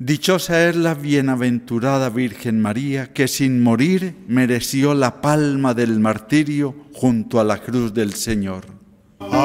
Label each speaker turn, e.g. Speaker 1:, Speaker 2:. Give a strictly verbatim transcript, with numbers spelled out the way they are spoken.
Speaker 1: Dichosa es la bienaventurada Virgen María, que sin morir mereció la palma del martirio junto a la cruz del Señor.